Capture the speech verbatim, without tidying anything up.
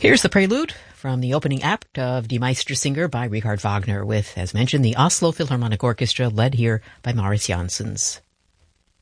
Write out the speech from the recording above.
Here's the prelude from the opening act of Die Meistersinger by Richard Wagner with, as mentioned, the Oslo Philharmonic Orchestra led here by Marius Jansons.